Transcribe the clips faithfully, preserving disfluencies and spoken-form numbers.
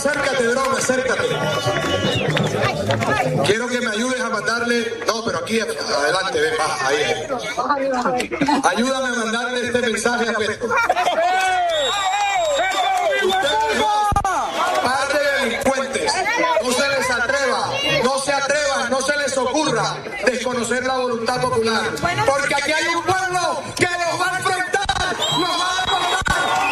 acércate, Dron, acércate. Quiero que me ayudes a mandarle... No, pero aquí, adelante, ven, baja, ahí, ahí. Ayúdame a mandarle este mensaje a Petro. Ustedes dos, par de delincuentes, no se les atreva, no se atrevan, no se les ocurra desconocer la voluntad popular. Porque aquí hay un pueblo que los va a enfrentar, los va a derrotar.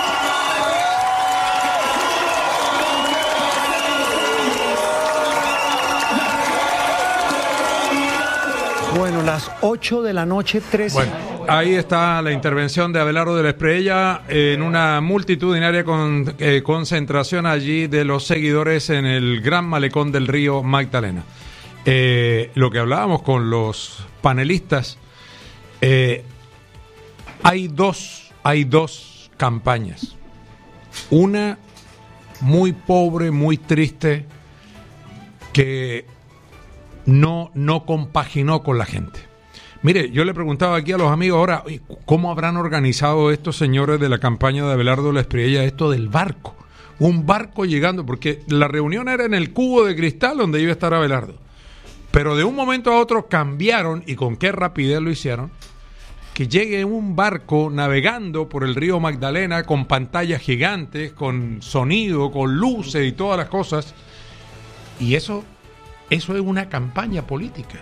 Bueno, las ocho de la noche, trece. Bueno, ahí está la intervención de Abelardo de la Espriella en una multitudinaria con, eh, concentración allí de los seguidores en el Gran Malecón del Río Magdalena. Eh, lo que hablábamos con los panelistas, eh, hay dos, hay dos campañas. Una muy pobre, muy triste, que no, no compaginó con la gente. Mire, yo le preguntaba aquí a los amigos ahora, ¿cómo habrán organizado estos señores de la campaña de Abelardo de la Espriella esto del barco? Un barco llegando, porque la reunión era en el cubo de cristal donde iba a estar Abelardo. Pero de un momento a otro cambiaron, y con qué rapidez lo hicieron, que llegue un barco navegando por el río Magdalena con pantallas gigantes, con sonido, con luces y todas las cosas. Y eso, eso es una campaña política.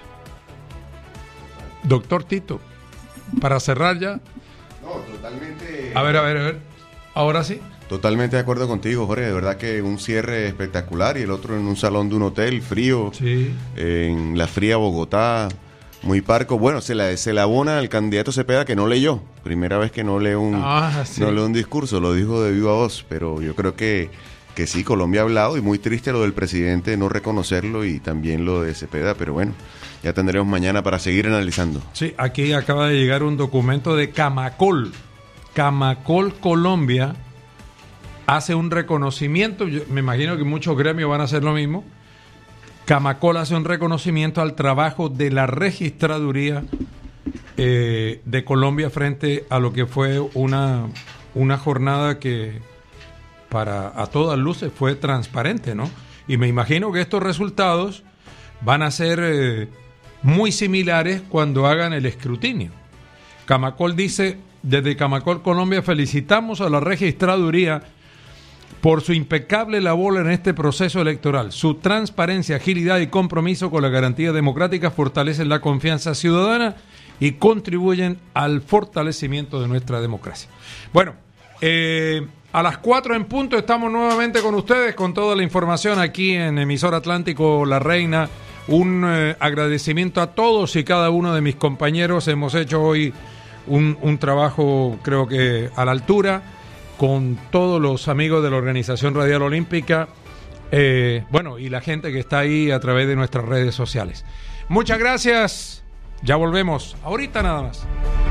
Doctor Tito, para cerrar ya. No, totalmente. A ver, a ver, a ver. Ahora sí. Totalmente de acuerdo contigo, Jorge. De verdad que un cierre espectacular y el otro en un salón de un hotel frío. Sí. En la fría Bogotá, muy parco. Bueno, se la, se la abona al candidato Cepeda que no leyó. Primera vez que no lee un, ah, sí. no lee un discurso, lo dijo de viva voz. Pero yo creo que, que sí, Colombia ha hablado y muy triste lo del presidente no reconocerlo y también lo de Cepeda. Pero bueno, ya tendremos mañana para seguir analizando. Sí, aquí acaba de llegar un documento de Camacol. Camacol Colombia hace un reconocimiento, yo me imagino que muchos gremios van a hacer lo mismo. Camacol hace un reconocimiento al trabajo de la registraduría eh, de Colombia frente a lo que fue una, una jornada que para a todas luces fue transparente, ¿no? Y me imagino que estos resultados van a ser eh, muy similares cuando hagan el escrutinio. Camacol dice, desde Camacol Colombia felicitamos a la registraduría por su impecable labor en este proceso electoral. Su transparencia, agilidad y compromiso con la garantía democrática fortalecen la confianza ciudadana y contribuyen al fortalecimiento de nuestra democracia. Bueno, eh, a las cuatro en punto estamos nuevamente con ustedes con toda la información aquí en Emisora Atlántico La Reina. Un eh, agradecimiento a todos y cada uno de mis compañeros. Hemos hecho hoy un, un trabajo, creo que a la altura, con todos los amigos de la Organización Radial Olímpica, eh, bueno, y la gente que está ahí a través de nuestras redes sociales. Muchas gracias, ya volvemos, ahorita nada más.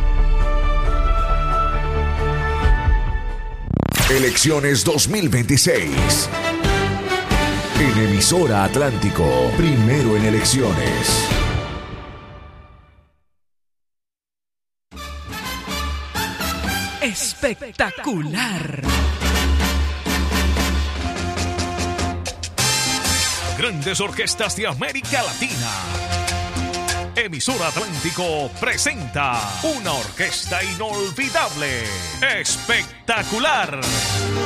Elecciones dos mil veintiséis. En Emisora Atlántico, primero en elecciones. Espectacular. Grandes orquestas de América Latina. Emisora Atlántico presenta una orquesta inolvidable. Espectacular.